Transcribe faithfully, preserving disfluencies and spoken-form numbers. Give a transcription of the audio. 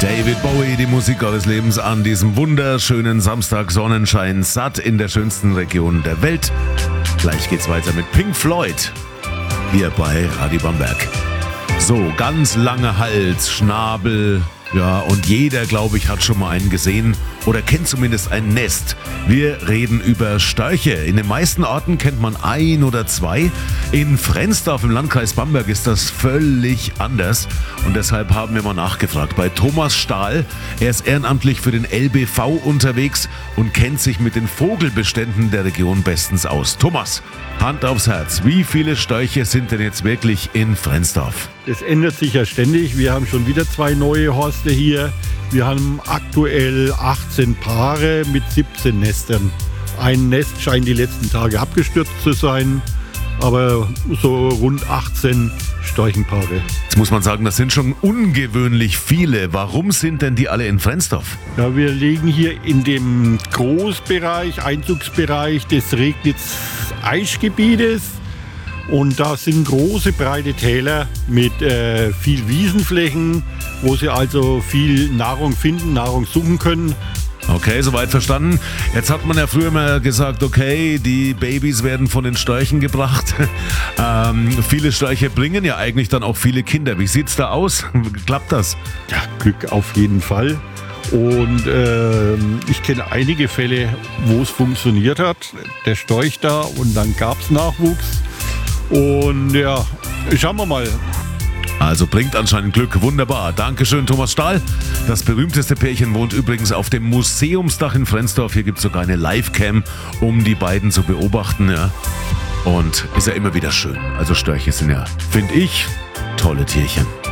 David Bowie, die Musik eures Lebens an diesem wunderschönen Samstag, Sonnenschein, satt in der schönsten Region der Welt. Gleich geht's weiter mit Pink Floyd, hier bei Radio Bamberg. So, ganz langer Hals, Schnabel, ja, und jeder, glaube ich, hat schon mal einen gesehen oder kennt zumindest ein Nest. Wir reden über Störche. In den meisten Orten kennt man ein oder zwei. In Frensdorf im Landkreis Bamberg ist das völlig anders. Und deshalb haben wir mal nachgefragt bei Thomas Stahl. Er ist ehrenamtlich für den L B V unterwegs und kennt sich mit den Vogelbeständen der Region bestens aus. Thomas, Hand aufs Herz, wie viele Störche sind denn jetzt wirklich in Frensdorf? Das ändert sich ja ständig. Wir haben schon wieder zwei neue Horste hier. Wir haben aktuell achtzehn Paare mit siebzehn Nestern. Ein Nest scheint die letzten Tage abgestürzt zu sein, aber so rund achtzehn Storchenpaare. Jetzt muss man sagen, das sind schon ungewöhnlich viele. Warum sind denn die alle in Frensdorf? Ja, wir liegen hier in dem Großbereich, Einzugsbereich des Regnitz-Aisch-Gebietes. Und da sind große, breite Täler mit äh, viel Wiesenflächen, wo sie also viel Nahrung finden, Nahrung suchen können. Okay, soweit verstanden. Jetzt hat man ja früher mal gesagt, okay, die Babys werden von den Störchen gebracht. ähm, viele Störche bringen ja eigentlich dann auch viele Kinder. Wie sieht's da aus? Klappt das? Ja, Glück auf jeden Fall. Und äh, ich kenne einige Fälle, wo es funktioniert hat. Der Storch da und dann gab es Nachwuchs. Und ja, schauen wir mal. Also bringt anscheinend Glück. Wunderbar. Dankeschön, Thomas Stahl. Das berühmteste Pärchen wohnt übrigens auf dem Museumsdach in Frensdorf. Hier gibt es sogar eine Livecam, um die beiden zu beobachten. Ja. Und ist ja immer wieder schön. Also Störche sind ja, finde ich, tolle Tierchen.